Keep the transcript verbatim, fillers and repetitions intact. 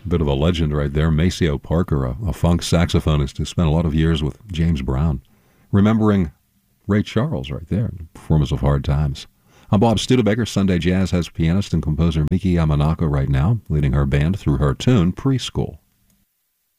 Bit of a legend right there. Maceo Parker, a, a funk saxophonist who spent a lot of years with James Brown. Remembering Ray Charles right there, Performance of Hard Times. I'm Bob Studebaker. Sunday Jazz has pianist and composer Miki Yamanaka right now, leading her band through her tune, Preschool.